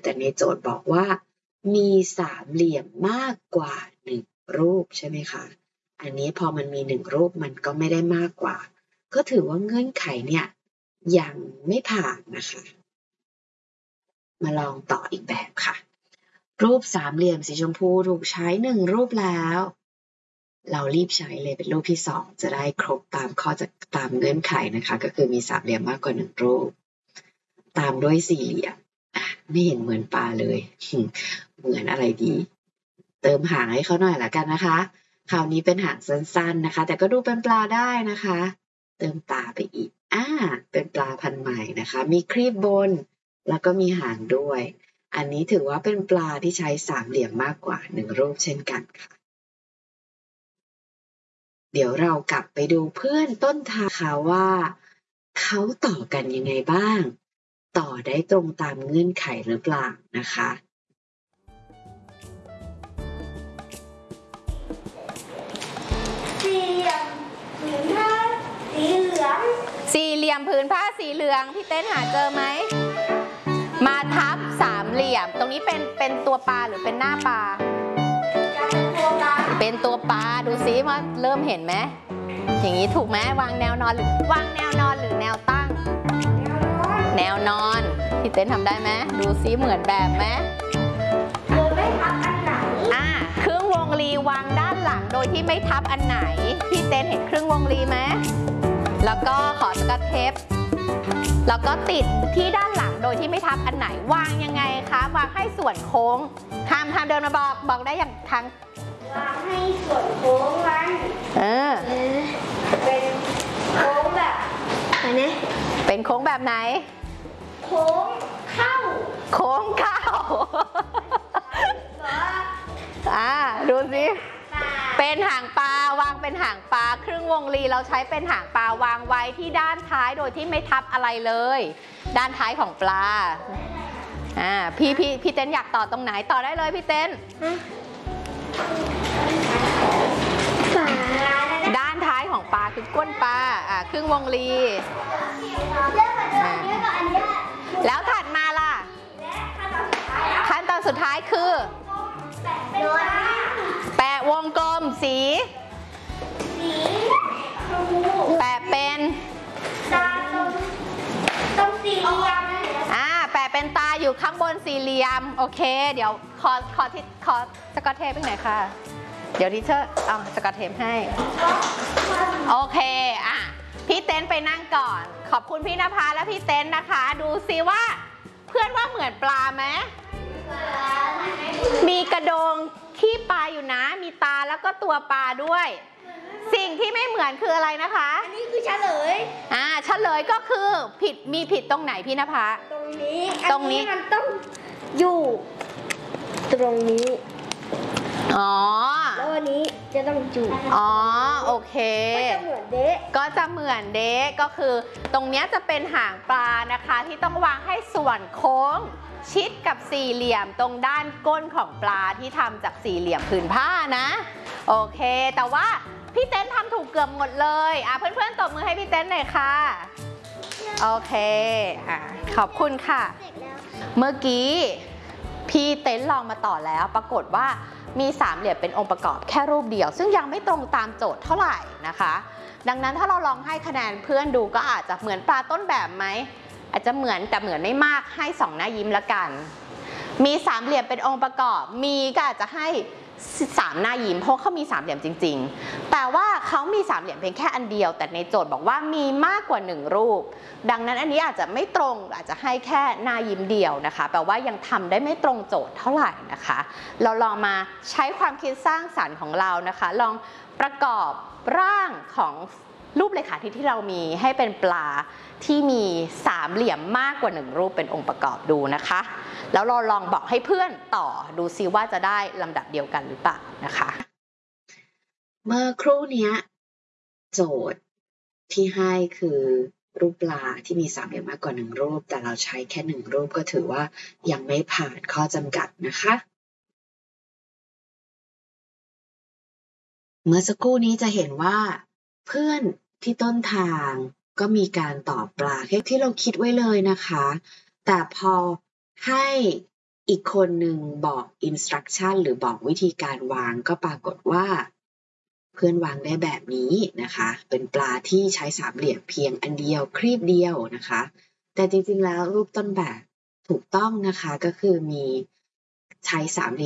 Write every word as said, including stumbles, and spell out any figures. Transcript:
แต่ในโจทย์บอกว่ามีสามเหลี่ยมมากกว่าหนึ่งรูปใช่ไหมคะอันนี้พอมันมีหนึ่งรูปมันก็ไม่ได้มากกว่าก็ถือว่าเงื่อนไขเนี่ยยังไม่ผ่านนะคะมาลองต่ออีกแบบค่ะรูปสามเหลี่ยมสีชมพูถูกใช้หนึ่งรูปแล้วเรารีบใช้เลยเป็นรูปที่สองจะได้ครบตามข้อจะตามเงื่อนไขนะคะก็คือมีสามเหลี่ยมมากกว่าหนึ่งรูปตามด้วยสี่เหลี่ยมไม่เห็นเหมือนปลาเลยเหมือนอะไรดีเติมหางให้เขาหน่อยละกันนะคะคราวนี้เป็นหางสั้นๆนะคะแต่ก็ดูเป็นปลาได้นะคะเติมตาไปอีกอ่าเป็นปลาพันธุ์ใหม่นะคะมีครีบบนแล้วก็มีหางด้วยอันนี้ถือว่าเป็นปลาที่ใช้สามเหลี่ยมมากกว่าหนึ่งรูปเช่นกันค่ะเดี๋ยวเรากลับไปดูเพื่อนต้นทางค่ะว่าเขาต่อกันยังไงบ้างต่อได้ตรงตามเงื่อนไขหรือเปล่านะคะสี่เหลี่ยมผืนผ้าสีเหลืองสี่เหลี่ยมผืนผ้าสีเหลืองพี่เต้นหาเจอไหมมาทับสามเหลี่ยมตรงนี้เป็นเป็นตัวปลาหรือเป็นหน้าปลาเป็นตัวปลาดูซิว่าเริ่มเห็นไหมอย่างนี้ถูกไหมวางแนวนอนหรือวางแนวนอนหรือแนวตั้งแนวนอนพี่เต้นทำได้ไหมดูซิเหมือนแบบไหมโดยไม่ทับอันไหนอ่าครึ่งวงรีวางด้านหลังโดยที่ไม่ทับอันไหนพี่เต้นเห็นครึ่งวงรีไหมแล้วก็ขอสกัดเทปแล้วก็ติดที่ด้านหลังโดยที่ไม่ทับอันไหนวางยังไงคะวางให้ส่วนโค้งห้ามห้ามเดินมาบอกบอกได้อย่างทั้งวางให้ส่วนโค้งมันเออเป็นโค้งแบบไหนนะเป็นโค้งแบบไหนโค้งเข้าโค้งเข้าอ่าดูสิเป็นหางปลาวางเป็นหางปลาครึ่งวงรีเราใช้เป็นหางปลาวางไว้ที่ด้านท้ายโดยที่ไม่ทับอะไรเลยด้านท้ายของปลาอ่าพี่พี่พี่เต้นอยากต่อตรงไหนต่อได้เลยพี่เต้นด้านท้ายของปลาคือก้นปลาอ่าครึ่งวงรีแล้วถัดมาล่ะขั้นตอนสุดท้ายคือแปะวงกลมสีแปะเป็นตรงสี่เหลี่ยมอ่าแปะเป็นตาอยู่ข้างบนสี่เหลี่ยมโอเคเดี๋ยวขอขอที่ขอสกอตเทปไปไหนค่ะเดี๋ยวทีเชอร์เอาสกอตเทปให้โอเคอ่ะพี่เต้นไปนั่งก่อนขอบคุณพี่นภาและพี่เต้นนะคะดูซิว่าเพื่อนว่าเหมือนปลาไหมมีกระโดงขี้ปลาอยู่นะมีตาแล้วก็ตัวปลาด้วยสิ่งที่ไม่เหมือนคืออะไรนะคะอันนี้คือเฉลยอ่าเฉลยก็คือผิดมีผิดตรงไหนพี่นภาตรงนี้ตรงนี้มันต้องอยู่ตรงนี้อ๋อแล้วอันนี้จะต้องอยู่อ๋อโอเคก็จะเหมือนเด๊ะก็จะเหมือนเด๊ะก็คือตรงนี้จะเป็นหางปลานะคะที่ต้องวางให้ส่วนโค้งชิดกับสี่เหลี่ยมตรงด้านก้นของปลาที่ทำจากสี่เหลี่ยมผืนผ้านะโอเคแต่ว่าพี่เต้นทำถูกเกือบหมดเลยอ่ะเพื่อนๆตบมือให้พี่เต้นหน่อยค่ะโอเคอ่ะขอบคุณค่ะเมื่อกี้พี่เต้นลองมาต่อแล้วปรากฏว่ามีสามเหลี่ยมเป็นองค์ประกอบแค่รูปเดียวซึ่งยังไม่ตรงตามโจทย์เท่าไหร่นะคะดังนั้นถ้าเราลองให้คะแนนเพื่อนดูก็อาจจะเหมือนปลาต้นแบบไหมอาจจะเหมือนแต่เหมือนไม่มากให้สองหน้ายิ้มละกันมีสามเหลี่ยมเป็นองค์ประกอบมีก็อาจจะให้สามหน้ายิ้มเพราะเขามีสามเหลี่ยมจริงๆแต่ว่าเขามีสามเหลี่ยมเพียงแค่อันเดียวแต่ในโจทย์บอกว่ามีมากกว่าหนึ่งรูปดังนั้นอันนี้อาจจะไม่ตรงอาจจะให้แค่หน้ายิ้มเดียวนะคะแปลว่ายังทำได้ไม่ตรงโจทย์เท่าไหร่นะคะเราลองมาใช้ความคิดสร้างสรรค์ของเรานะคะลองประกอบร่างของรูปเลขาธิที่เรามีให้เป็นปลาที่มีสามเหลี่ยมมากกว่าหนึ่งรูปเป็นองค์ประกอบดูนะคะแล้วเราลองบอกให้เพื่อนต่อดูซิว่าจะได้ลำดับเดียวกันหรือเปล่านะคะเมื่อครู่นี้โจทย์ที่ให้คือรูปปลาที่มีสามเหลี่ยมมากกว่าหนึ่งรูปแต่เราใช้แค่หนึ่งรูปก็ถือว่ายังไม่ผ่านข้อจำกัดนะคะเมื่อสักครู่นี้จะเห็นว่าเพื่อนที่ต้นทางก็มีการต่อปลาแค่ที่เราคิดไว้เลยนะคะแต่พอให้อีกคนหนึ่งบอก instruction หรือบอกวิธีการวางก็ปรากฏว่าเพื่อนวางได้แบบนี้นะคะเป็นปลาที่ใช้สามเหลี่ยมเพียงอันเดียวครีบเดียวนะคะแต่จริงๆแล้วรูปต้นแบบถูกต้องนะคะก็คือมีใช้สามเหลี่ยม